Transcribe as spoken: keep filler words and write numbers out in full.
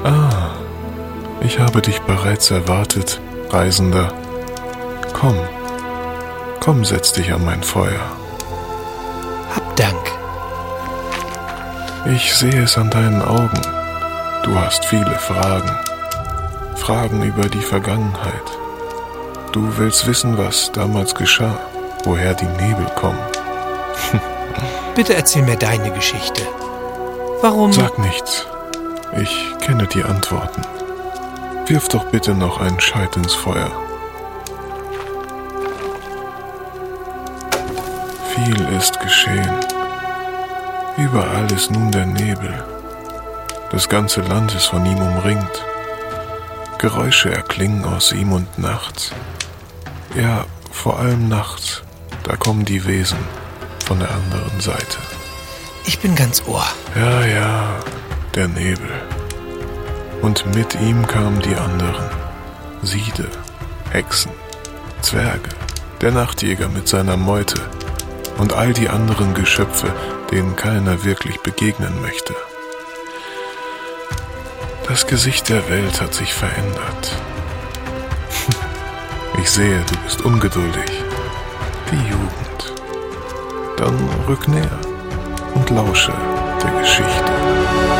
Ah, ich habe dich bereits erwartet, Reisender. Komm, komm, setz dich an mein Feuer. Hab Dank. Ich sehe es an deinen Augen. Du hast viele Fragen. Fragen über die Vergangenheit. Du willst wissen, was damals geschah, woher die Nebel kommen. Bitte erzähl mir deine Geschichte. Warum? Sag nichts. Ich kenne die Antworten. Wirf doch bitte noch einen Scheit ins Feuer. Viel ist geschehen. Überall ist nun der Nebel. Das ganze Land ist von ihm umringt. Geräusche erklingen aus ihm und nachts. Ja, vor allem nachts. Da kommen die Wesen von der anderen Seite. Ich bin ganz Ohr. Ja, ja, der Nebel. Und mit ihm kamen die anderen. Siede, Hexen, Zwerge, der Nachtjäger mit seiner Meute und all die anderen Geschöpfe, denen keiner wirklich begegnen möchte. Das Gesicht der Welt hat sich verändert. Ich sehe, du bist ungeduldig. Die Jugend. Dann rück näher und lausche der Geschichte.